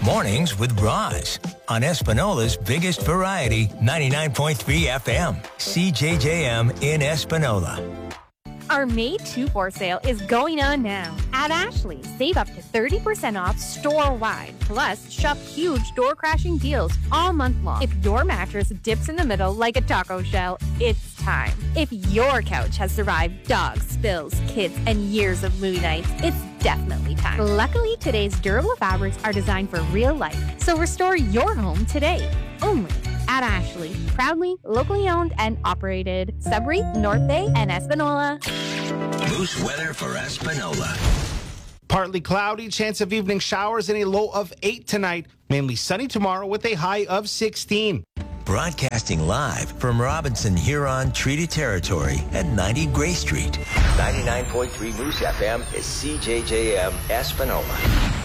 Mornings with Roz on Espanola's biggest variety, 99.3 FM, CJJM in Espanola. Our May 2-4 sale is going on now. At Ashley, save up to 30% off store-wide. Plus, shop huge door-crashing deals all month long. If your mattress dips in the middle like a taco shell, it's time. If your couch has survived dogs, spills, kids, and years of movie nights, it's definitely time. Luckily, today's durable fabrics are designed for real life, so restore your home today. Only at Ashley. Proudly, locally owned and operated. Sudbury, North Bay, and Espanola. Moose weather for Espanola. Partly cloudy, chance of evening showers and a low of 8 tonight. Mainly sunny tomorrow with a high of 16. Broadcasting live from Robinson Huron Treaty Territory at 90 Gray Street. 99.3 Moose FM is CJJM Espanola.